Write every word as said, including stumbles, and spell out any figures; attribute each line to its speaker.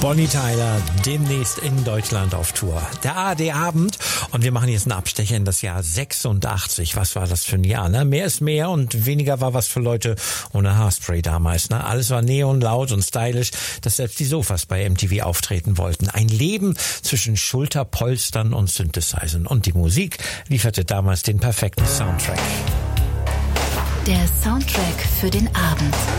Speaker 1: Bonnie Tyler demnächst in Deutschland auf Tour. Der A R D-Abend und wir machen jetzt einen Abstecher in das Jahr sechsundachtzig. Was war das für ein Jahr, ne? Mehr ist mehr und weniger war was für Leute ohne Haarspray damals, ne? Alles war neon, laut und stylisch, dass selbst die Sofas bei M T V auftreten wollten. Ein Leben zwischen Schulterpolstern und Synthesizern. Und die Musik lieferte damals den perfekten Soundtrack.
Speaker 2: Der Soundtrack für den Abend.